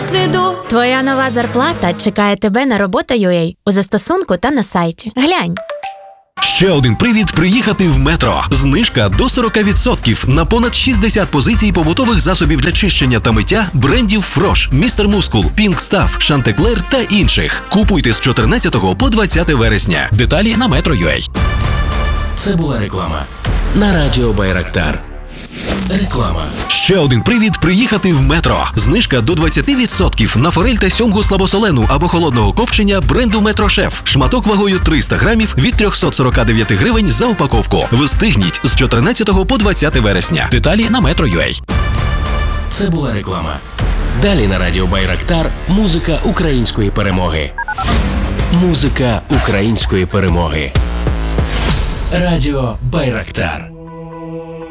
досвіду. Твоя нова зарплата чекає тебе на робота.ua у застосунку та на сайті. Глянь. Ще один привід приїхати в Метро. Знижка до 40% на понад 60 позицій побутових засобів для чищення та миття брендів Фрош, Містер Мускул, Пінк Стаф, Шантеклер та інших. Купуйте з 14 по 20 вересня. Деталі на Metro.ua. Це була реклама на радіо Байрактар. Реклама. Ще один привід приїхати в Метро. Знижка до 20% на форель та сьомгу слабосолену або холодного копчення бренду Метро Шеф. Шматок вагою 300 грамів від 349 гривень за упаковку. Встигніть з 14 по 20 вересня. Деталі на Metro.ua. Це була реклама. Далі на радіо Байрактар музика української перемоги. Музика української перемоги. Радіо Байрактар.